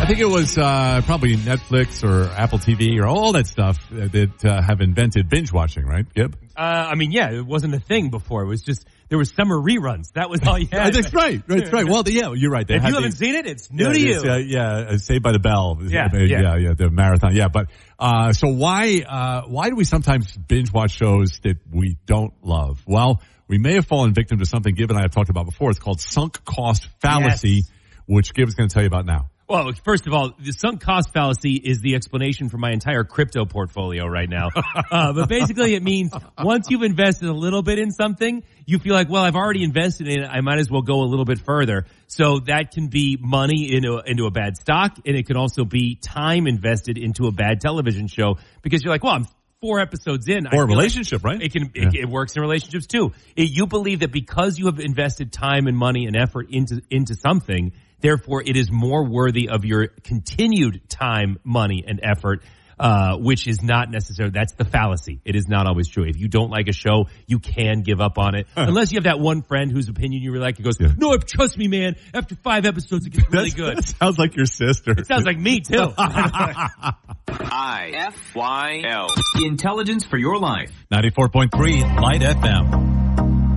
think it was probably Netflix or Apple TV or all that stuff that have invented binge watching, right, Gib? It wasn't a thing before. It was just there was summer reruns. That was all you had. That's right. Well, you're right. If you haven't seen it, it's new to you. Saved by the Bell. The marathon. Yeah, but so why do we sometimes binge watch shows that we don't love? Well, we may have fallen victim to something Gib and I have talked about before. It's called sunk cost fallacy, which Gib is going to tell you about now. Well, first of all, the sunk cost fallacy is the explanation for my entire crypto portfolio right now. But basically it means once you've invested a little bit in something, you feel like, well, I've already invested in it. I might as well go a little bit further. So that can be money into a bad stock, and it can also be time invested into a bad television show because you're like, well, I'm 4 episodes in. Or a relationship, right? It works in relationships too. You believe that because you have invested time and money and effort into something, therefore, it is more worthy of your continued time, money, and effort, which is not necessary. That's the fallacy. It is not always true. If you don't like a show, you can give up on it. Unless you have that one friend whose opinion you really like and goes, no, trust me, man, after 5 episodes, it gets really good. That sounds like your sister. It sounds like me, too. IFYL. Intelligence for your life. 94.3 Light FM.